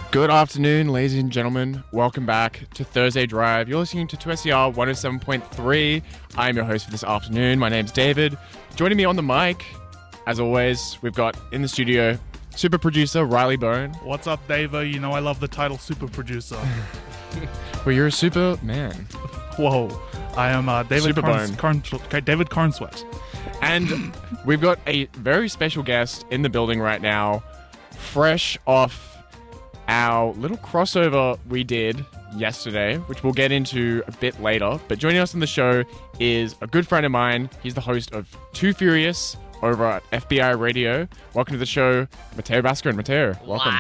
Good afternoon, ladies and gentlemen. Welcome back to Thursday Drive. You're listening to 2SER 107.3. I'm your host for this afternoon. My name's David. Joining me on the mic, as always, we've got in the studio super producer Riley Bone. What's up, Dava? You know I love the title super producer. Well, you're a super man. Whoa. I am David David Carnsweat. And we've got a very special guest in the building right now, fresh off our little crossover we did yesterday, which we'll get into a bit later. But joining us on the show is a good friend of mine. He's the host of Too Furious over at FBI Radio. Welcome to the show, Mateo Bascarin. Mateo, welcome.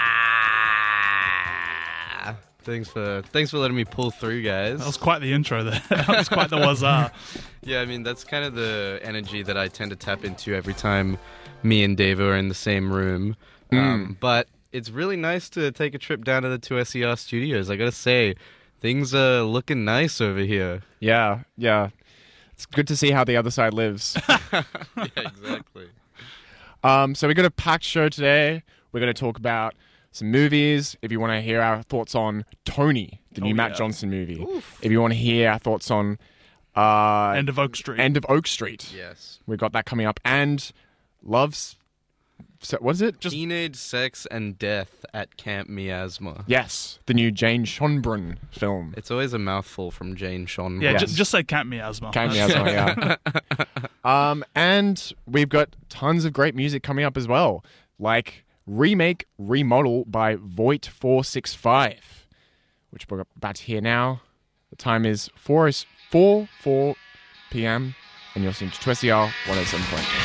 Thanks for letting me pull through, guys. That was quite the intro there. That was quite the wazza. Yeah, I mean, that's kind of the energy that I tend to tap into every time me and Dave are in the same room. But it's really nice to take a trip down to the 2SER studios. I gotta say, things are looking nice over here. Yeah. It's good to see how the other side lives. Yeah, exactly. So we got a packed show today. We're going to talk about some movies. If you want to hear our thoughts on Tony, the new Matt Johnson movie. Oof. If you want to hear our thoughts on End of Oak Street. Yes. We've got that coming up. And Love's... So, what is it? Just Teenage Sex and Death at Camp Miasma. Yes, the new Jane Schonbrun film. It's always a mouthful from Jane Schonbrun. Yeah, just say Camp Miasma. Camp Miasma, yeah. And we've got tons of great music coming up as well, like Remake Remodel by Void465, which we're about to hear now. The time is 4 p.m. and you're listening to 2SER 107.3.